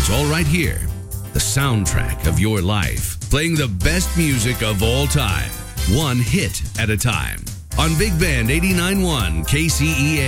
It's all right here. The soundtrack of your life. Playing the best music of all time. One hit at a time. On Big Band 89.1 KCEA.